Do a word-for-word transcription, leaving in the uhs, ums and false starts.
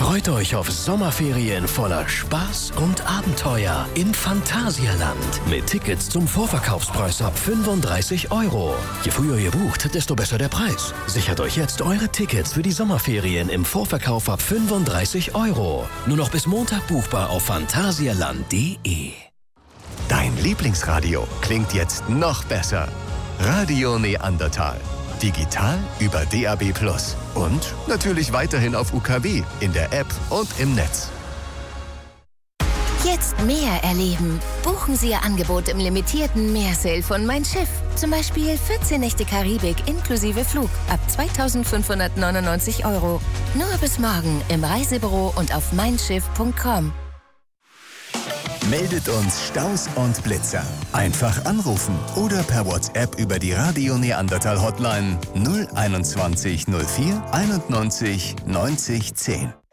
Freut euch auf Sommerferien voller Spaß und Abenteuer im Phantasialand. Mit Tickets zum Vorverkaufspreis ab fünfunddreißig Euro. Je früher ihr bucht, desto besser der Preis. Sichert euch jetzt eure Tickets für die Sommerferien im Vorverkauf ab fünfunddreißig Euro. Nur noch bis Montag buchbar auf phantasialand punkt de. Dein Lieblingsradio klingt jetzt noch besser. Radio Neandertal. Digital über D A B plus. Und natürlich weiterhin auf U K W, in der App und im Netz. Jetzt mehr erleben. Buchen Sie Ihr Angebot im limitierten Meersale von Mein Schiff. Zum Beispiel vierzehn Nächte Karibik inklusive Flug ab zweitausendfünfhundertneunundneunzig Euro. Nur bis morgen im Reisebüro und auf mein schiff punkt com. Meldet uns Staus und Blitzer. Einfach anrufen oder per WhatsApp über die Radio Neandertal Hotline null einundzwanzig null vier einundneunzig neunzig zehn.